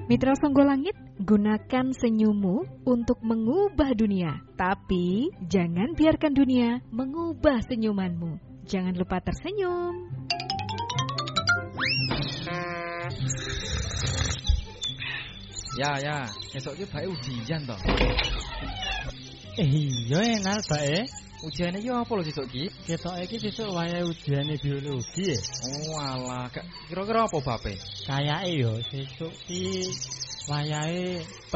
Mitra Songgolangit, gunakan senyummu untuk mengubah dunia. Tapi jangan biarkan dunia mengubah senyumanmu. Jangan lupa tersenyum. Ya, esok ki bae ujian to. Iya enak bae. Ujiane yo apa lho sesuk ki? Ketok iki sesuk wayahe ujiane biologi ya. Oh alah, kira-kira apa bape? Kayake yo sesuk ki wayahe